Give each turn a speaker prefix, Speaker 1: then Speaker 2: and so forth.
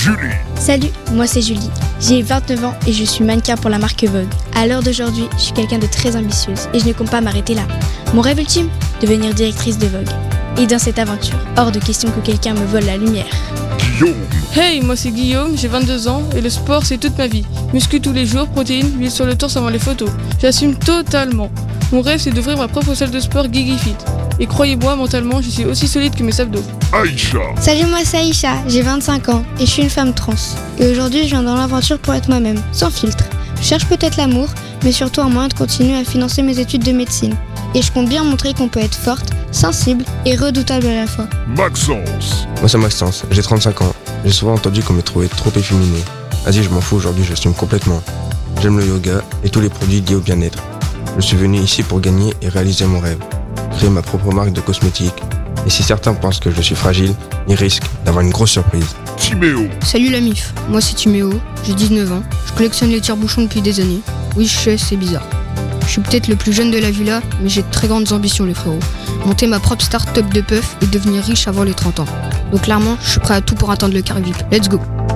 Speaker 1: Julie.
Speaker 2: Salut, moi c'est Julie. J'ai 29 ans et je suis mannequin pour la marque Vogue. À l'heure d'aujourd'hui, je suis quelqu'un de très ambitieuse et je ne compte pas m'arrêter là. Mon rêve ultime, devenir directrice de Vogue. Et dans cette aventure, hors de question que quelqu'un me vole la lumière.
Speaker 1: Guillaume.
Speaker 3: Hey, moi c'est Guillaume, j'ai 22 ans et le sport c'est toute ma vie. Muscu tous les jours, protéines, huile sur le torse avant les photos. J'assume totalement. Mon rêve c'est d'ouvrir ma propre salle de sport GigiFit. Et croyez-moi, mentalement, je suis aussi solide que mes abdos.
Speaker 1: Aïcha.
Speaker 4: Salut, moi c'est Aïcha, j'ai 25 ans et je suis une femme trans. Et aujourd'hui, je viens dans l'aventure pour être moi-même, sans filtre. Je cherche peut-être l'amour, mais surtout un moyen de continuer à financer mes études de médecine. Et je compte bien montrer qu'on peut être forte, sensible et redoutable à la fois.
Speaker 1: Maxence.
Speaker 5: Moi c'est Maxence, j'ai 35 ans. J'ai souvent entendu qu'on me trouvait trop efféminé. Vas-y, je m'en fous, aujourd'hui j'assume complètement. J'aime le yoga et tous les produits liés au bien-être. Je suis venu ici pour gagner et réaliser mon rêve. Créer ma propre marque de cosmétiques. Et si certains pensent que je suis fragile, ils risquent d'avoir une grosse surprise.
Speaker 1: Timéo.
Speaker 6: Salut la MIF, moi c'est Timéo, j'ai 19 ans, je collectionne les tire-bouchons depuis des années. Oui, je sais, c'est bizarre. Je suis peut-être le plus jeune de la villa, mais j'ai de très grandes ambitions les frérots. Monter ma propre start-up de puff et devenir riche avant les 30 ans. Donc clairement, je suis prêt à tout pour atteindre le carré VIP. Let's go!